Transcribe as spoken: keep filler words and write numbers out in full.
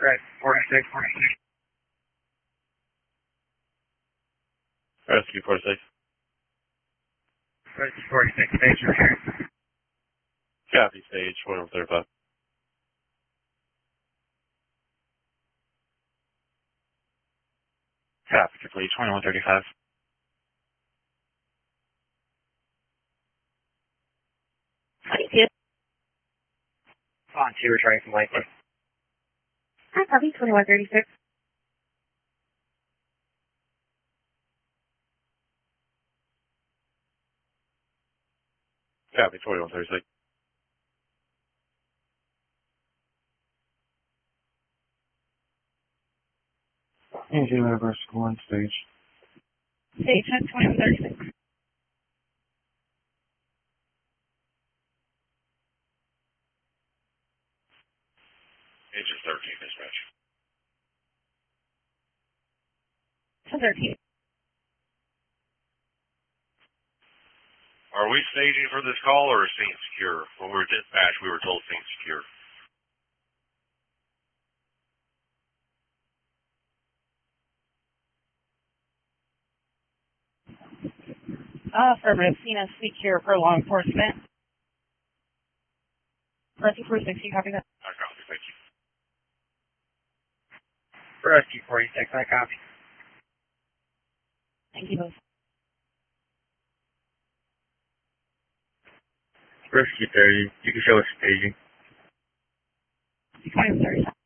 Right, forty-six, forty-six. Rescue forty-six. Rescue forty-six, stage repair. Copy, stage twenty-one thirty-five. Copy, complete, twenty-one thirty-five. twenty-two. On two, returning from Lakewood. Hi, copy, twenty-one thirty-six. Copy, twenty-one thirty-six. Engine reverse one stage. Stage ten, twenty-one thirty-six. Engine thirteen, dispatch. ten thirteen. Are we staging for this call or is scene secure? When we were dispatched, we were told scene secure. Uh, affirmative, seen as secure for law enforcement. Rescue forty-six, you copy that? I copy, thank you. Rescue forty-six, I copy. Thank you both. Rescue thirty, you can show us staging. twenty-one thirty-five.